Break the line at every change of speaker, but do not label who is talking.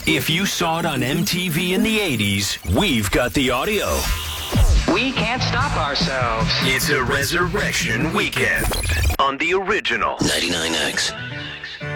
If you saw it on MTV in the 80s, we've got the audio.
We can't stop ourselves.
It's a resurrection weekend on the original
99X.